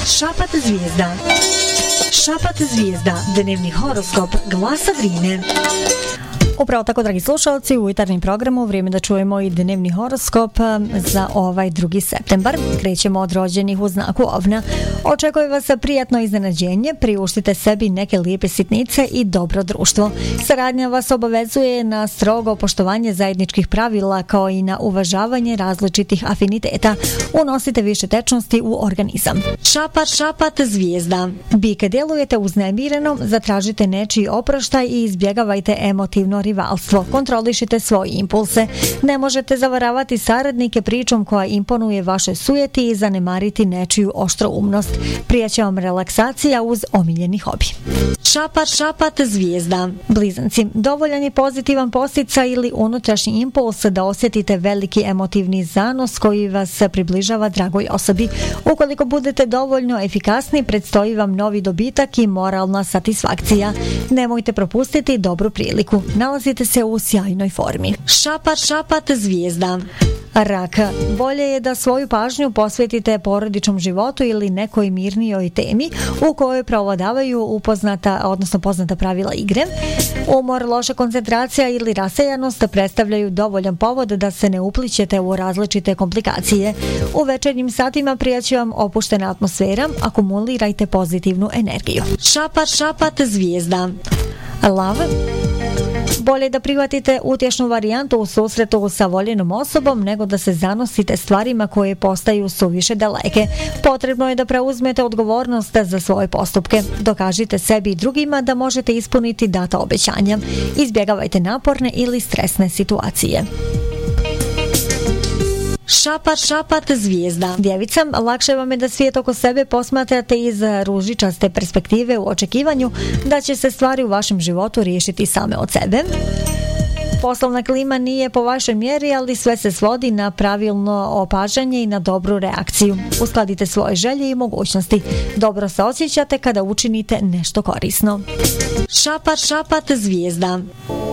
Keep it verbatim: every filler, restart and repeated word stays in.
Šapat zvijezda. Šapat zvijezda, dnevni horoskop Glasa Drine. Upravo tako, dragi slušalci, u jutarnjem programu vrijeme da čujemo i dnevni horoskop za ovaj drugi septembar. Krećemo od rođenih u znaku Ovna. Očekuje vas prijatno iznenađenje, priuštite sebi neke lijepe sitnice i dobro društvo. Saradnja vas obavezuje na strogo poštovanje zajedničkih pravila kao i na uvažavanje različitih afiniteta. Unosite više tečnosti u organizam. Šapat, šapat zvijezda. Bik, djelujete uznemireno, zatražite nečiji oproštaj i izbjegavajte emotivno rivalstvo. Kontrolišite svoje impulse. Ne možete zavaravati saradnike pričom koja imponuje vaše sujeti i zanemariti nečiju oštroumnost. Prijaće vam relaksacija uz omiljeni hobi. Šapat, šapat zvijezda. Blizanci, dovoljan je pozitivan posticaj ili unutrašnji impuls da osjetite veliki emotivni zanos koji vas približava dragoj osobi. Ukoliko budete dovoljno efikasni, predstoji vam novi dobitak i moralna satisfakcija. Nemojte propustiti dobru priliku. Nalazite se u sjajnoj formi. Šapat, šapat zvijezda. Rak, bolje je da svoju pažnju posvetite porodičnom životu ili nekoj mirnijoj temi u kojoj preovladavaju upoznata, odnosno poznata pravila igre. Umor, loša koncentracija ili rasejanost predstavljaju dovoljan povod da se ne uplićete u različite komplikacije. U večernjim satima prijaće vam opuštena atmosfera, akumulirajte pozitivnu energiju. Šapat, šapat zvijezda. Lav, bolje da prihvatite utješnu varijantu u susretu sa voljenom osobom nego da se zanosite stvarima koje postaju suviše daleke. Potrebno je da preuzmete odgovornost za svoje postupke. Dokažite sebi i drugima da možete ispuniti data obećanja. Izbjegavajte naporne ili stresne situacije. Šapat, šapat zvijezda. Djevica, lakše vam je da svijet oko sebe posmatrate iz ružičaste perspektive u očekivanju da će se stvari u vašem životu riješiti same od sebe. Poslovna klima nije po vašoj mjeri, ali sve se svodi na pravilno opažanje i na dobru reakciju. Uskladite svoje želje i mogućnosti. Dobro se osjećate kada učinite nešto korisno. Šapat, šapat zvijezda.